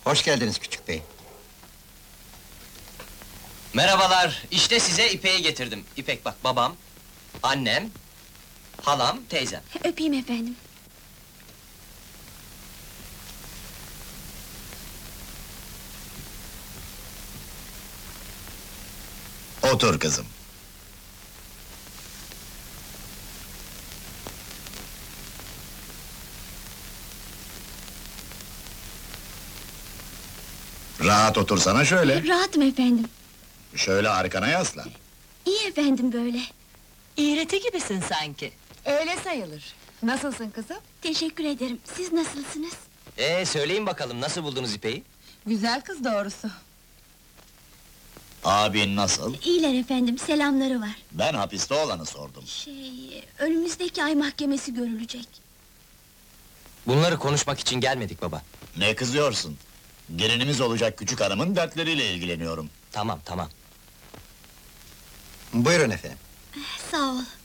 Hoş geldiniz küçük bey. Merhabalar, işte size İpek'i getirdim. İpek bak, babam, annem, halam, teyzem. Öpeyim efendim. Otur kızım. Rahat otursana şöyle. Rahatım efendim. Şöyle arkana yaslan. İyi efendim böyle. İğreti gibisin sanki. Öyle sayılır. Nasılsın kızım? Teşekkür ederim. Siz nasılsınız? Söyleyin bakalım, nasıl buldunuz İpek'i? Güzel kız doğrusu. Abin nasıl? İyiler efendim, selamları var. Ben hapiste olanı sordum. Önümüzdeki ay mahkemesi görülecek. Bunları konuşmak için gelmedik baba. Ne kızıyorsun? Gelinimiz olacak küçük hanımın dertleriyle ilgileniyorum. Tamam, tamam. Buyurun efendim. Sağ ol.